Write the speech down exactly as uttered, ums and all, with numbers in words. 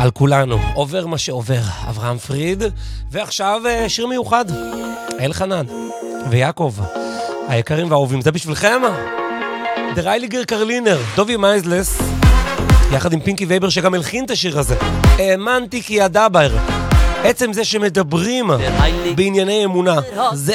על כולנו, עובר מה שעובר, אברהם פריד, ועכשיו שיר מיוחד, אלחנן ויעקב, היקרים והאהובים, זה בשבילכם? דרייליגר קרלינר, דובי מייזלס, יחד עם פינקי וייבר שגם הלחין את השיר הזה, האמנתי כי הדבר, עצם זה שמדברים בענייני אמונה, זה